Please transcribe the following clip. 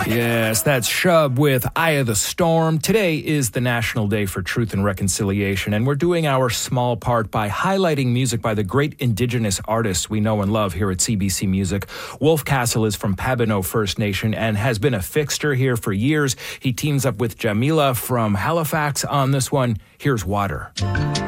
Yes, that's Shub with Eye of the Storm. Today is the National Day for Truth and Reconciliation, and we're doing our small part by highlighting music by the great Indigenous artists we know and love here at CBC Music. Wolf Castle is from Pabineau First Nation and has been a fixture here for years. He teams up with Jamila from Halifax on this one. Here's Water.